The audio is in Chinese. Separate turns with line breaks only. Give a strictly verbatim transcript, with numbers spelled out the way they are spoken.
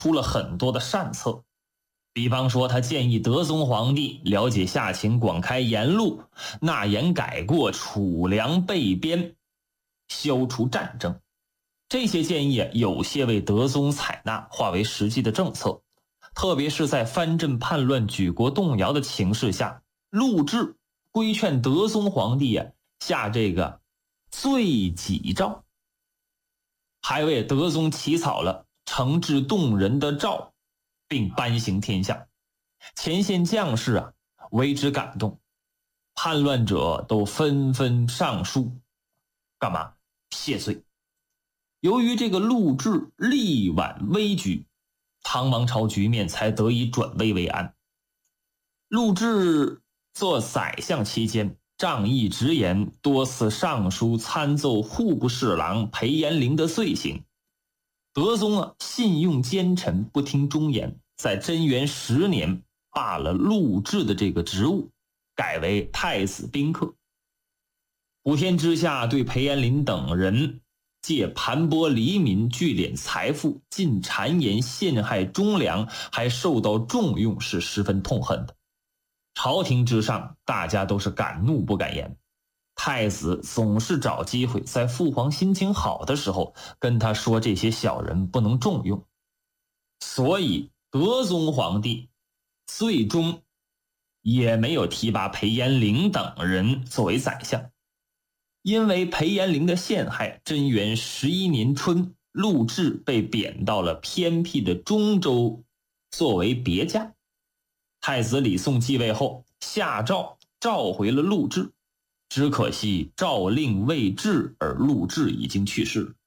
出了很多的善策。比方说，他建议德宗皇帝了解下情，广开言路，纳言改过，储粮备边，消除战争。这些建议有些为德宗采纳，化为实际的政策。特别是在藩镇叛乱、举国动摇的情势下，陆贽规劝德宗皇帝啊下这个罪己诏，还为德宗起草了诚挚动人的诏，并颁行天下。前线将士啊为之感动，叛乱者都纷纷上书，干嘛？谢罪。由于这个陆贽力挽危局，唐王朝局面才得以转危为安。陆贽做宰相期间，仗义直言，多次上书参奏户部侍郎裴延龄的罪行。德宗啊信用奸臣，不听忠言，在贞元十年罢了陆贽的这个职务，改为太子宾客。普天之下对裴延龄等人借盘剥黎民，聚敛财富，尽谗言陷害忠良，还受到重用，是十分痛恨的。朝廷之上，大家都是敢怒不敢言。太子总是找机会在父皇心情好的时候跟他说这些小人不能重用，所以德宗皇帝最终也没有提拔裴延龄等人作为宰相。因为裴延龄的陷害，贞元十一年春，陆贽被贬到了偏僻的中州作为别驾。太子李诵继位后，下诏召回了陆贽，只可惜诏令未至，而陆贽已经去世。